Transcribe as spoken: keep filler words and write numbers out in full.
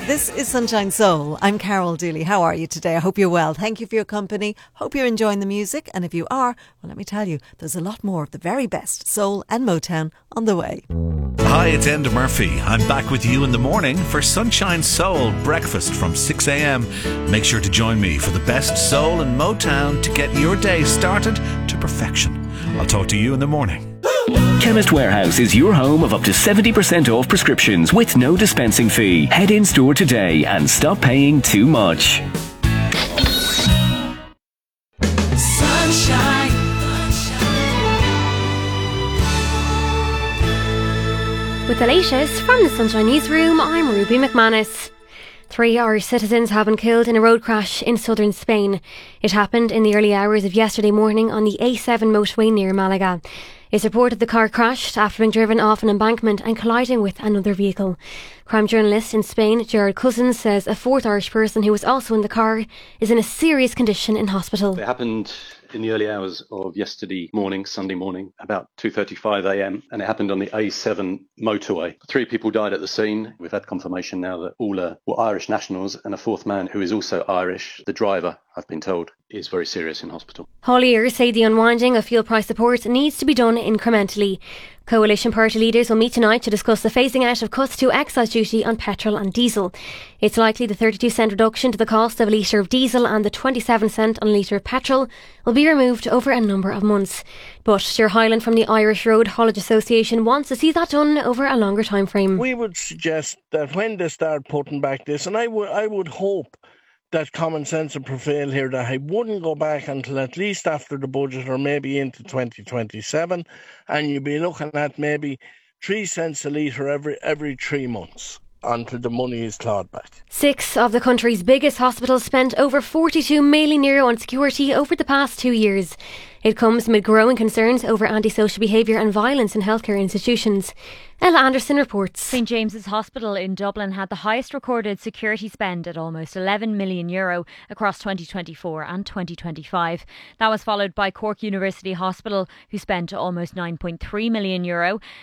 This is Sunshine Soul. I'm Carol Dooley. How are you today? I hope you're well. Thank you for your company. Hope you're enjoying the music. And if you are, well, let me tell you, there's a lot more of the very best soul and Motown on the way. Hi, it's Enda Murphy. I'm back with you in the morning for Sunshine Soul breakfast from six a.m. Make sure to join me for the best soul and Motown to get your day started to perfection. I'll talk to you in the morning. Chemist Warehouse is your home of up to seventy percent off prescriptions with no dispensing fee. Head in store today and stop paying too much. Sunshine. With the latest from the Sunshine Newsroom, I'm Ruby McManus. Three Irish citizens have been killed in a road crash in southern Spain. It happened in the early hours of yesterday morning on the A seven motorway near Malaga. It's reported the car crashed after being driven off an embankment and colliding with another vehicle. Crime journalist in Spain, Gerard Cousins, says a fourth Irish person who was also in the car is in a serious condition in hospital. It happened in the early hours of yesterday morning, Sunday morning, about two thirty-five a.m, and it happened on the A seven motorway. Three people died at the scene. We've had confirmation now that all are, were Irish nationals, and a fourth man who is also Irish, the driver, I've been told, is very serious in hospital. Hauliers say the unwinding of fuel price support needs to be done incrementally. Coalition party leaders will meet tonight to discuss the phasing out of cuts to excise duty on petrol and diesel. It's likely the thirty-two cent reduction to the cost of a litre of diesel and the twenty-seven cent on a litre of petrol will be removed over a number of months. But Stuart Hyland from the Irish Road Haulage Association wants to see that done over a longer time frame. We would suggest that when they start putting back this, and I would, I would hope that common sense would prevail here, that I wouldn't go back until at least after the budget or maybe into twenty twenty-seven, and you'd be looking at maybe three cents a litre every every three months until the money is clawed back. Six of the country's biggest hospitals spent over forty-two million euro on security over the past two years. It comes amid growing concerns over antisocial behaviour and violence in healthcare institutions. Ella Anderson reports. St James's Hospital in Dublin had the highest recorded security spend at almost eleven million euro across twenty twenty-four and twenty twenty-five. That was followed by Cork University Hospital, who spent almost nine point three million euro.